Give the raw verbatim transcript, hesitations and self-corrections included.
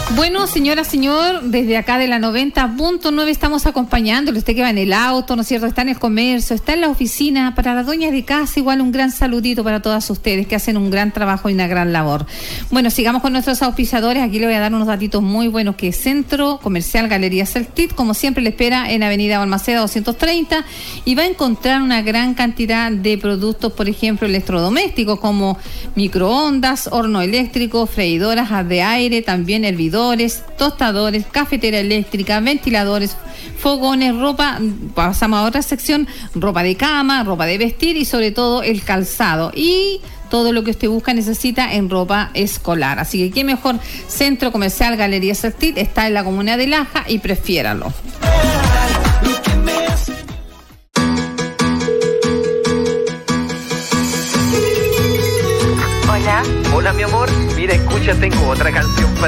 Bueno, señora, señor, desde acá de la noventa punto nueve estamos acompañándole. Usted que va en el auto, ¿no es cierto? Está en el comercio, está en la oficina. Para las dueñas de casa, igual un gran saludito para todas ustedes que hacen un gran trabajo y una gran labor. Bueno, sigamos con nuestros auspiciadores. Aquí le voy a dar unos datitos muy buenos, que es Centro Comercial Galería Celtit, como siempre le espera en Avenida Balmaceda doscientos treinta, y va a encontrar una gran cantidad de productos, por ejemplo, electrodomésticos como microondas, horno eléctrico, freidoras de aire, también hervidores, tostadores, cafetera eléctrica, ventiladores, fogones, ropa. Pasamos a otra sección: ropa de cama, ropa de vestir y sobre todo el calzado y todo lo que usted busca, necesita en ropa escolar. Así que qué mejor. Centro Comercial Galería Celtit está en la comuna de Laja y prefiéralo. Hola. Hola, mi amor. Mira, escucha, tengo otra canción para